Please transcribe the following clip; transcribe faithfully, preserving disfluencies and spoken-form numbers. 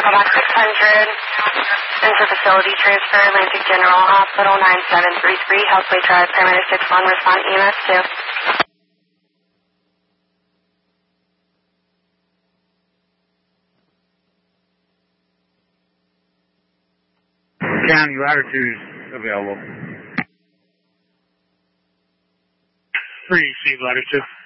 Medical Box six hundred. Into facility transfer, Atlantic General Hospital nine seven three three, Healthway Drive, Paramedic six one, respond E M S two. County Latitude available. Receive Latitude.